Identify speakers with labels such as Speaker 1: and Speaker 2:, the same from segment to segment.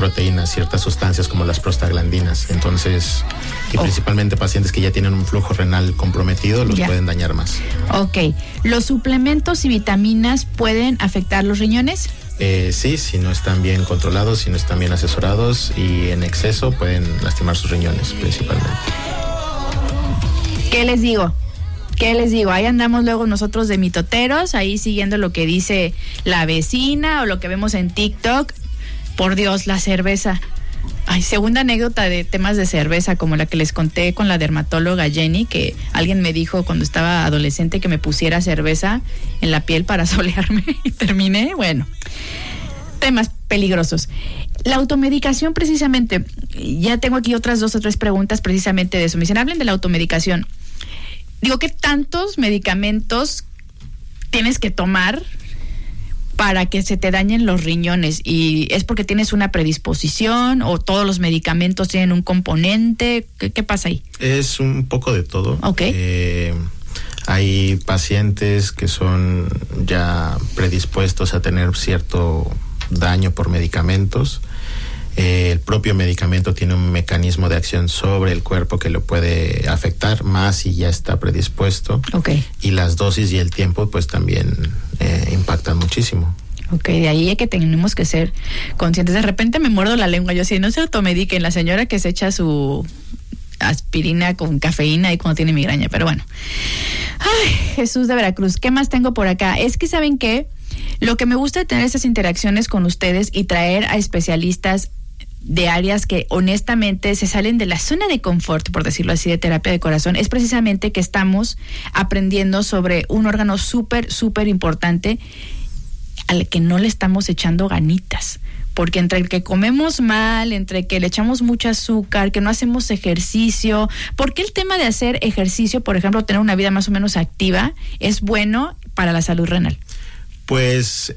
Speaker 1: proteínas, ciertas sustancias como las prostaglandinas. Entonces, y principalmente pacientes que ya tienen un flujo renal comprometido los pueden dañar más.
Speaker 2: Ok. ¿Los suplementos y vitaminas pueden afectar los riñones?
Speaker 1: Sí, si no están bien controlados, si no están bien asesorados y en exceso pueden lastimar sus riñones principalmente.
Speaker 2: ¿Qué les digo? Ahí andamos luego nosotros de mitoteros, ahí siguiendo lo que dice la vecina o lo que vemos en TikTok. Por Dios, la cerveza. Ay, segunda anécdota de temas de cerveza, como la que les conté con la dermatóloga Jenny, que alguien me dijo cuando estaba adolescente que me pusiera cerveza en la piel para solearme y terminé, bueno, temas peligrosos. La automedicación, precisamente, ya tengo aquí otras 2 o 3 preguntas precisamente de eso. Me dicen, hablen de la automedicación. Digo, ¿qué tantos medicamentos tienes que tomar para que se te dañen los riñones? ¿Y es porque tienes una predisposición o todos los medicamentos tienen un componente? ¿Qué pasa ahí?
Speaker 1: Es un poco de todo.
Speaker 2: Okay.
Speaker 1: Hay pacientes que son ya predispuestos a tener cierto daño por medicamentos. El propio medicamento tiene un mecanismo de acción sobre el cuerpo que lo puede afectar más si ya está predispuesto.
Speaker 2: Okay.
Speaker 1: Y las dosis y el tiempo pues también impactan muchísimo.
Speaker 2: Ok, de ahí es que tenemos que ser conscientes. De repente me muerdo la lengua, yo así, no se automediquen, la señora que se echa su aspirina con cafeína y cuando tiene migraña, pero bueno. Ay, Jesús de Veracruz, ¿qué más tengo por acá? Es que, ¿saben qué? Lo que me gusta de tener estas interacciones con ustedes y traer a especialistas de áreas que honestamente se salen de la zona de confort, por decirlo así, de terapia de corazón, es precisamente que estamos aprendiendo sobre un órgano súper, súper importante al que no le estamos echando ganitas. Porque entre el que comemos mal, entre que le echamos mucho azúcar, que no hacemos ejercicio, porque el tema de hacer ejercicio, por ejemplo, tener una vida más o menos activa, es bueno para la salud renal?
Speaker 1: Pues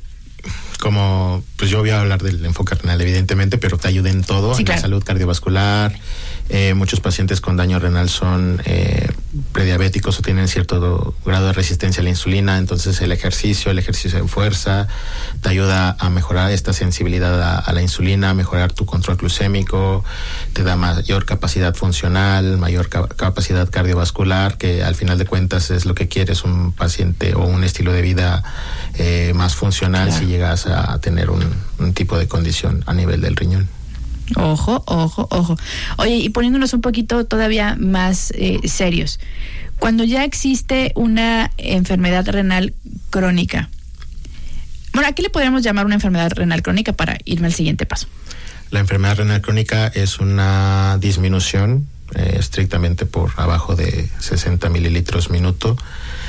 Speaker 1: pues yo voy a hablar del enfoque renal evidentemente, pero te ayuda en todo, sí, en claro. La salud cardiovascular. Muchos pacientes con daño renal son prediabéticos o tienen cierto grado de resistencia a la insulina, entonces el ejercicio de fuerza te ayuda a mejorar esta sensibilidad a la insulina, mejorar tu control glucémico, te da mayor capacidad funcional, mayor capacidad cardiovascular, que al final de cuentas es lo que quieres un paciente o un estilo de vida más funcional, claro. Si llegas a tener un tipo de condición a nivel del riñón.
Speaker 2: Ojo. Oye, y poniéndonos un poquito todavía más serios, cuando ya existe una enfermedad renal crónica, bueno, ¿a qué le podríamos llamar una enfermedad renal crónica para irme al siguiente paso?
Speaker 1: La enfermedad renal crónica es una disminución estrictamente por abajo de 60 mililitros minuto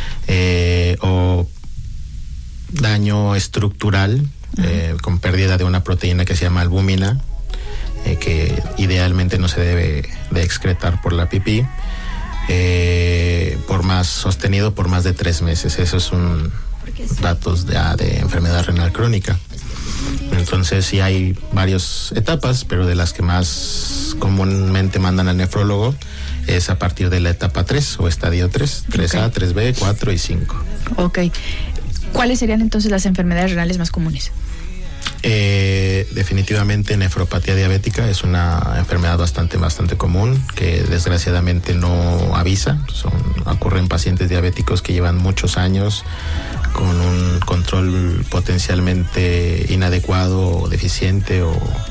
Speaker 1: o daño estructural con pérdida de una proteína que se llama albúmina, que idealmente no se debe de excretar por la pipí, por más sostenido por más de 3 meses. Esos son datos de enfermedad renal crónica. Entonces sí hay varias etapas, pero de las que más comúnmente mandan al nefrólogo es a partir de la etapa 3 o estadio 3, 3A, 3B, 4 y 5.
Speaker 2: Ok. ¿Cuáles serían entonces las enfermedades renales más comunes?
Speaker 1: Definitivamente nefropatía diabética es una enfermedad bastante común que desgraciadamente no avisa. Ocurre en pacientes diabéticos que llevan muchos años con un control potencialmente inadecuado o deficiente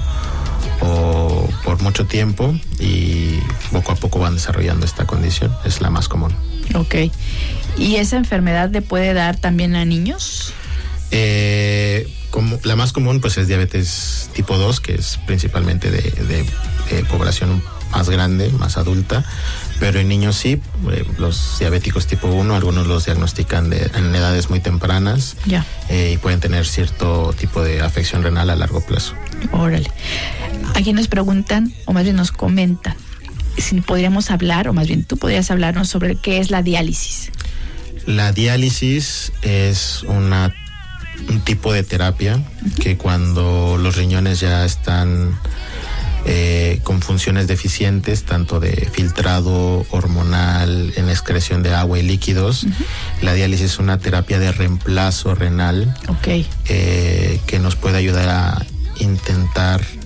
Speaker 1: o por mucho tiempo, y poco a poco van desarrollando esta condición. Es la más común.
Speaker 2: Ok. ¿Y esa enfermedad le puede dar también a niños?
Speaker 1: Como la más común pues es diabetes tipo 2, que es principalmente de población más grande, más adulta, pero en niños sí. Los diabéticos tipo 1, algunos los diagnostican en edades muy tempranas, y pueden tener cierto tipo de afección renal a largo plazo.
Speaker 2: Órale. Aquí nos preguntan, o más bien nos comentan, si podríamos hablar, o más bien tú podrías hablarnos sobre qué es la diálisis.
Speaker 1: La diálisis es un tipo de terapia que cuando los riñones ya están con funciones deficientes, tanto de filtrado hormonal, en excreción de agua y líquidos, la diálisis es una terapia de reemplazo renal, que nos puede ayudar a intentar